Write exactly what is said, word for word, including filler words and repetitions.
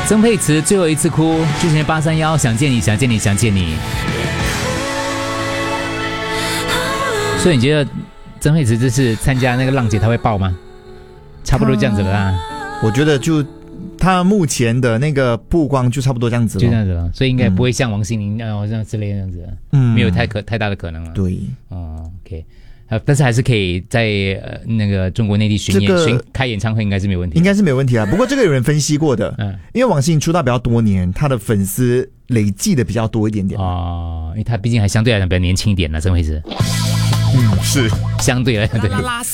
曾沛慈最后一次哭，之前八三幺想见你想见你想见你。所以你觉得曾沛慈这次参加那个浪姐他会爆吗？差不多这样子了啦。 我觉得就他目前的那个曝光就差不多这样子了， 就这样子了，所以应该不会像王心凌啊这样之类的这样子，嗯，没有太可太大的可能了。 对， 哦 ，OK。但是还是可以在呃那个中国内地巡演、这个、巡开演唱会，应该是没有问题， 应该是没有问题啊。不过这个有人分析过的，嗯，因为王心凌出道比较多年，他的粉丝累计的比较多一点点哦，因为他毕竟还相对来讲比较年轻一点呢，曾沛慈。 嗯，是相对来讲对。